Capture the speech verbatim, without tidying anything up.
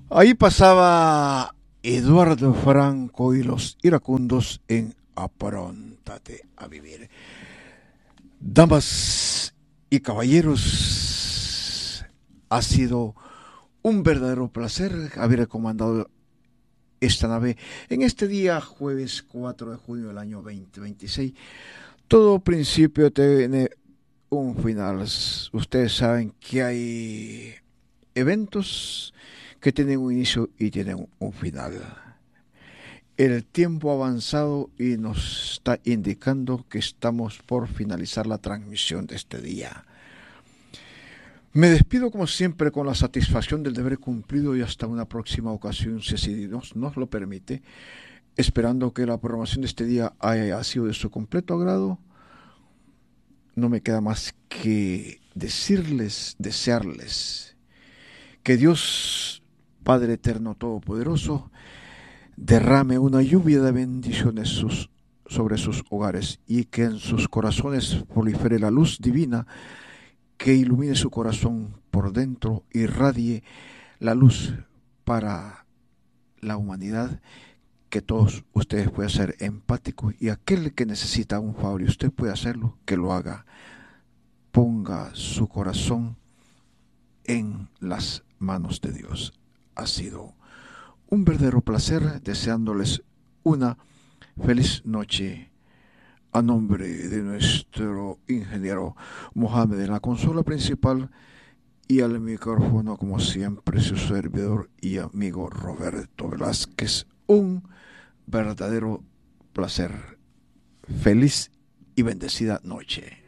Ahí pasaba Eduardo Franco y los iracundos en Apróntate a vivir. Damas y caballeros, ha sido un verdadero placer haber comandado esta nave en este día jueves cuatro de junio del año dos mil veintiséis. Todo principio tiene un final. Ustedes saben que hay eventos que tienen un inicio y tienen un final. El tiempo ha avanzado y nos está indicando que estamos por finalizar la transmisión de este día. Me despido como siempre con la satisfacción del deber cumplido y hasta una próxima ocasión, si así nos, nos lo permite, esperando que la programación de este día haya sido de su completo agrado. No me queda más que decirles, desearles que Dios, Padre Eterno Todopoderoso, derrame una lluvia de bendiciones sus, sobre sus hogares y que en sus corazones prolifere la luz divina que ilumine su corazón por dentro, irradie la luz para la humanidad, que todos ustedes puedan ser empáticos y aquel que necesita un favor y usted puede hacerlo, que lo haga. Ponga su corazón en las manos de Dios. Ha sido un verdadero placer, deseándoles una feliz noche a nombre de nuestro ingeniero Mohamed en la consola principal y al micrófono, como siempre, su servidor y amigo Roberto Velázquez. Un verdadero placer. Feliz y bendecida noche.